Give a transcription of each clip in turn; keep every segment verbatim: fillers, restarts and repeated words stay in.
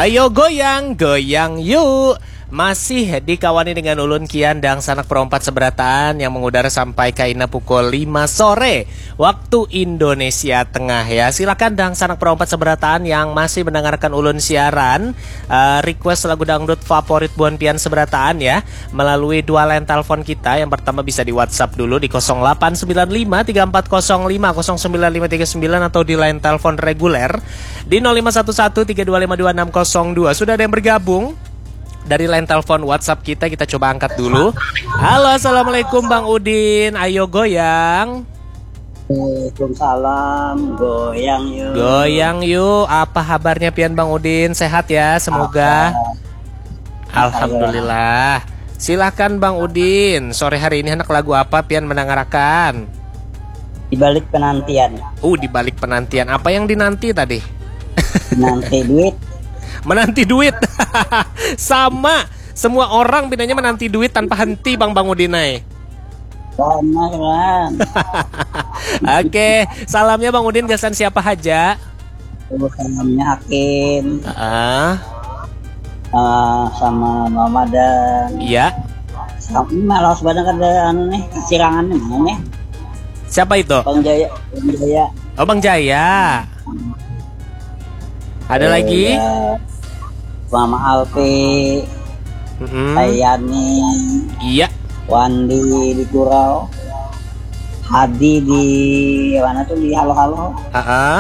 Ayo goyang, goyang yuk. Masih dikawani dengan Ulun Kian dan Sanak Perompat Seberataan yang mengudara sampai kaina pukul lima sore waktu Indonesia Tengah ya. Silakan Dang Sanak Perompat Seberataan yang masih mendengarkan Ulun siaran, uh, request lagu dangdut favorit Buan Pian Seberataan ya melalui dua line telepon kita. Yang pertama bisa di WhatsApp dulu di nol delapan sembilan lima tiga empat nol lima nol sembilan lima tiga sembilan atau di line telepon reguler di nol lima satu satu tiga dua lima dua enam nol dua. Sudah ada yang bergabung dari line telepon WhatsApp kita, kita coba angkat dulu. Halo, assalamualaikum Bang Udin. Ayo goyang. Waalaikumsalam. Goyang yuk. Goyang yuk. Apa kabarnya Pian Bang Udin? Sehat ya semoga. Alhamdulillah. Silahkan Bang Udin. Sore hari ini anak lagu apa Pian mendengarkan? Di balik penantian. Uh, di balik penantian. Apa yang dinanti tadi? Nanti duit. Menanti duit. Sama. Semua orang bedanya menanti duit tanpa henti Bang Bang Udinai. Sama kan. Oke, salamnya Bang Udin gasan siapa aja? Salamnya Hakim. Ah, uh, sama Mamadan. iya. Sama malah sebenarnya ada anu nih, sirangannya mana nih? Siapa itu? Bang Jaya. Bang Jaya. Oh, Bang Jaya. Ada Eh, lagi? ya. Mama Alfi. Mm-mm. Ayani. Iya. Wandi di Kurau. Hadi di mana tuh di Halo Halo. Ah, ah.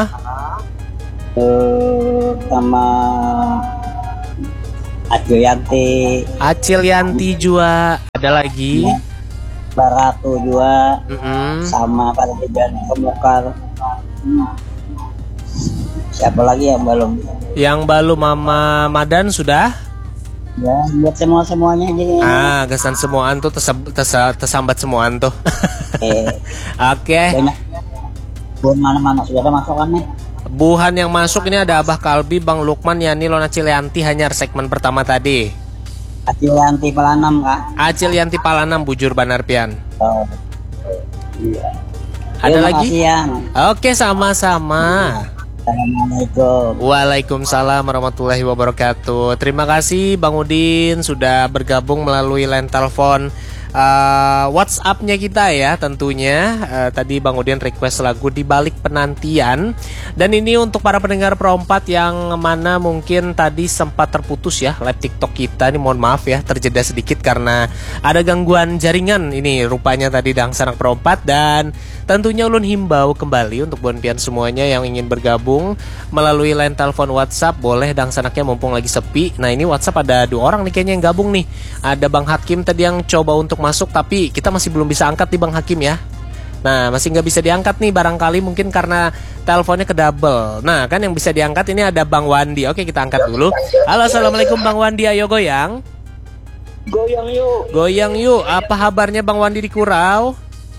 Tuh sama Ajo Yanti, Acil Yanti juga. Ada lagi? Baratu juga, Mm-mm. sama pada jalan Kemukar. Siapa lagi yang belum? Yang balu Mama Madan sudah? Ya, buat semua semuanya jadi. Ah, gasan semuaan tuh tesab- tesa- tersambat semuaan tuh. Eh, Oke. banyak. Buat mana-mana sudah ada masukan nih. Buhan yang masuk ini ada Abah Kalbi, Bang Lukman, Yani, Lona Cilianti, hanyar segmen pertama tadi. Ajo Yanti Pelanam kak. Acil Yanti Palanam, bujur Banar Pian. Oh. Iya. Ada Terima lagi? kasih, Yang. Oke, sama-sama. Assalamualaikum. Waalaikumsalam warahmatullahi wabarakatuh. Terima kasih Bang Udin sudah bergabung melalui line telepon uh, WhatsApp-nya kita ya tentunya. Uh, tadi Bang Udin request lagu Di Balik Penantian. Dan ini untuk para pendengar perompat yang mana mungkin tadi sempat terputus ya live TikTok kita. Ini mohon maaf ya terjeda sedikit karena ada gangguan jaringan ini rupanya tadi Dang Sanak Perompat. Dan tentunya ulun himbau kembali untuk Buan Pian semuanya yang ingin bergabung melalui line telepon WhatsApp, boleh Dang Sanaknya mumpung lagi sepi. Nah ini WhatsApp ada dua orang nih kayaknya yang gabung nih. Ada Bang Hakim tadi yang coba untuk masuk tapi kita masih belum bisa angkat nih Bang Hakim ya. Nah masih nggak bisa diangkat nih barangkali mungkin karena teleponnya ke double. Nah kan yang bisa diangkat ini ada Bang Wandi. Oke kita angkat dulu. Halo assalamualaikum Bang Wandi, ayo goyang. Goyang yuk. Goyang yuk. Apa kabarnya Bang Wandi di Kurau?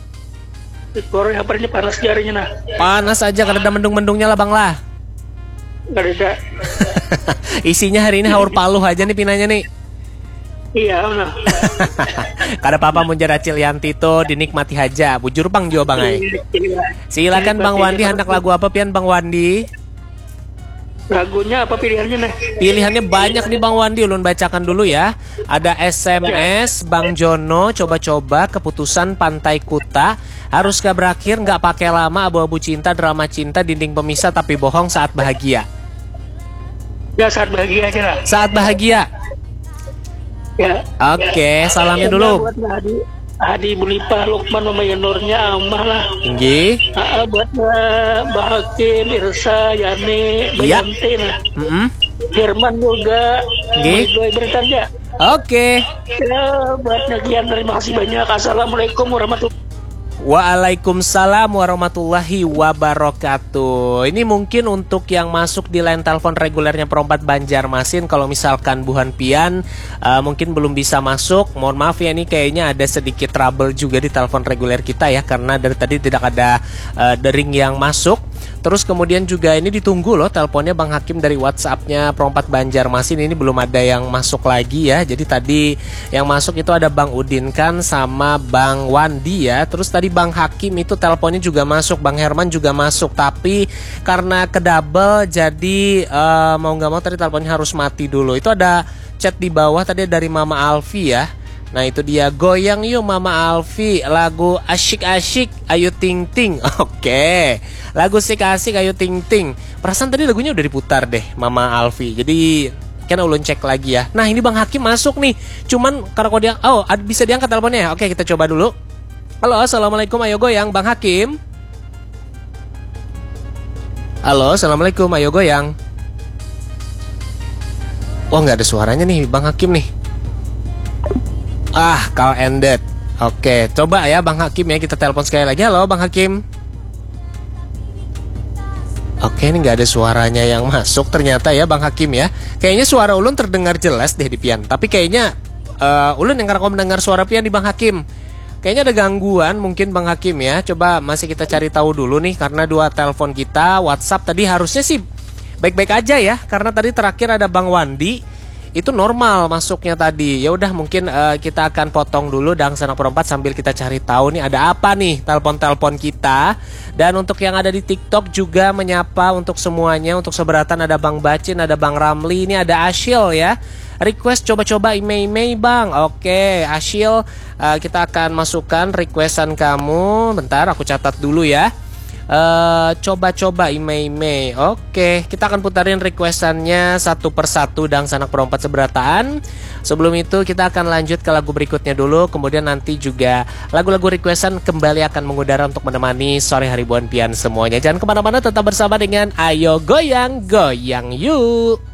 Goreng kabarnya panas jarinya nah. Panas aja karena ada mendung-mendungnya lah Bang lah. Gak ada. Isinya hari ini haur paluh aja nih pinanya nih. Iya nah. Kada apa-apa munjar Acil Yanti itu dinikmati aja. Bujur Bang Jo Bang Ai. Silakan Bang Wandi, hendak lagu apa Pian Bang Wandi? Lagunya apa pilihannya nah? Pilihannya banyak nih Bang Wandi, ulun bacakan dulu ya. Ada S M S Bang Jono, coba-coba keputusan Pantai Kuta. Harus gak berakhir, gak pakai lama, abu-abu cinta, drama cinta, dinding pemisah tapi bohong saat bahagia. Ya saat bahagia aja lah. Saat bahagia. Ya. Oke, salamnya dulu. Buat Hadi, Hadi Bulipa, Lukman, Mama Yenurnya, Amah lah. Tinggi. Ah, buat uh, Mbak Hakim, Irsa, Yani, Iya. Bayanti lah. Mm-mm. Herman juga. Nggih. Gue bertanya. Oke. Ya, buat Nagian terima kasih banyak. Assalamualaikum warahmatullahi. Waalaikumsalam warahmatullahi wabarakatuh. Ini mungkin untuk yang masuk di line telepon regulernya Perompat Banjarmasin. Kalau misalkan Buhan Pian uh, mungkin belum bisa masuk, mohon maaf ya, ini kayaknya ada sedikit trouble juga di telepon reguler kita ya, karena dari tadi tidak ada uh, dering yang masuk. Terus kemudian juga ini ditunggu loh teleponnya Bang Hakim dari WhatsAppnya Perompat Banjarmasin. Ini belum ada yang masuk lagi ya. Jadi tadi yang masuk itu ada Bang Udin kan sama Bang Wandi ya. Terus tadi Bang Hakim itu teleponnya juga masuk, Bang Herman juga masuk. Tapi karena kedouble jadi uh, mau nggak mau tadi teleponnya harus mati dulu. Itu ada chat di bawah tadi dari Mama Alfi ya. Nah itu dia, goyang yuk Mama Alfi, lagu asyik-asyik ayo ting ting. Oke, lagu asik-asik ayo ting ting. Perasaan tadi lagunya udah diputar deh Mama Alfi. Jadi kan ulun cek lagi ya. Nah ini Bang Hakim masuk nih. Cuman karena kok dia, oh bisa diangkat teleponnya ya. Oke kita coba dulu. Halo assalamualaikum ayo goyang Bang Hakim. Halo assalamualaikum ayo goyang. Wah nggak ada suaranya nih Bang Hakim nih. Ah, call ended. Oke, coba ya Bang Hakim ya, kita telepon sekali lagi. Halo Bang Hakim. Oke, ini nggak ada suaranya yang masuk ternyata ya Bang Hakim ya. Kayaknya suara ulun terdengar jelas deh di Pian. Tapi kayaknya uh, ulun yang karena mendengar suara Pian di Bang Hakim. Kayaknya ada gangguan mungkin Bang Hakim ya. Coba masih kita cari tahu dulu nih, karena dua telepon kita WhatsApp tadi harusnya sih baik-baik aja ya. Karena tadi terakhir ada Bang Wandi. Itu normal masuknya tadi. Ya udah mungkin uh, kita akan potong dulu Dang Sanak Perempat sambil kita cari tahu nih ada apa nih telepon-telepon kita. Dan untuk yang ada di TikTok juga menyapa untuk semuanya. Untuk seberatan ada Bang Bacin, ada Bang Ramli, ini ada Asyil ya. Request coba-coba email-email Bang. Oke, Asyil uh, kita akan masukkan requestan kamu. Bentar aku catat dulu ya. Uh, coba-coba ime-ime. Oke, kita akan putarin requestannya satu persatu Dang Sanak Perompat Seberataan. Sebelum itu kita akan lanjut ke lagu berikutnya dulu. Kemudian nanti juga lagu-lagu requestan kembali akan mengudara untuk menemani sore hari Buan Pian semuanya. Jangan kemana-mana, tetap bersama dengan Ayo Goyang Goyang Yuk.